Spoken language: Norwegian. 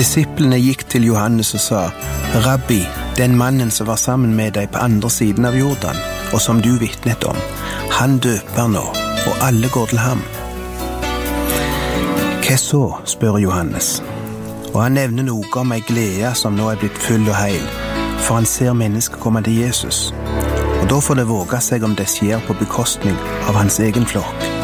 Disiplene gikk til Johannes og sa, «Rabbi, den mannen som var sammen med deg på andre siden av Jordan, og som du vitnet om, han døper nå, og alle går til ham.» «Hva så?» spør Johannes. Og han nevner noe om ei glede som nå blitt full og heil, for han ser mennesker komme til Jesus. Og da får det våge seg om det skjer på bekostning av hans egen flokk.